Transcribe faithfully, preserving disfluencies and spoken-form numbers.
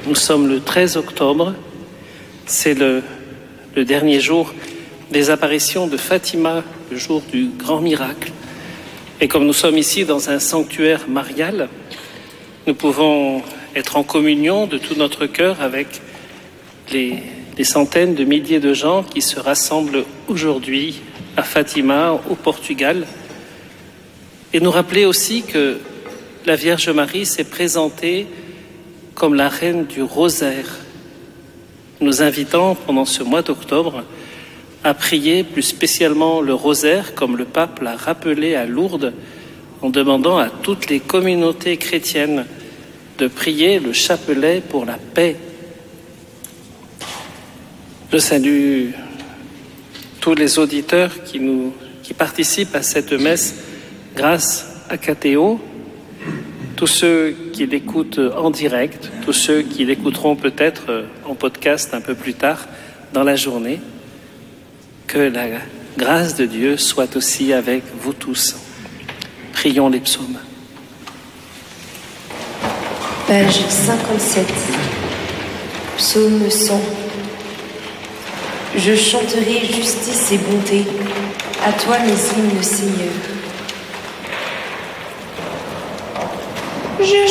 Nous sommes le treize octobre, c'est le, le dernier jour des apparitions de Fatima, le jour du grand miracle. Et comme nous sommes ici dans un sanctuaire marial, nous pouvons être en communion de tout notre cœur avec les, les centaines de milliers de gens qui se rassemblent aujourd'hui à Fatima, au Portugal, et nous rappeler aussi que la Vierge Marie s'est présentée comme la reine du rosaire, nous invitant pendant ce mois d'octobre à prier plus spécialement le rosaire, comme le pape l'a rappelé à Lourdes, en demandant à toutes les communautés chrétiennes de prier le chapelet pour la paix. Je salue tous les auditeurs qui, nous, qui participent à cette messe grâce à Catéo, tous ceux qui l'écoutent en direct, tous ceux qui l'écouteront peut-être en podcast un peu plus tard dans la journée. Que la grâce de Dieu soit aussi avec vous tous. Prions les psaumes. Page cinquante-sept, psaume cent. Je chanterai justice et bonté, à toi mes hymnes, Seigneur. Je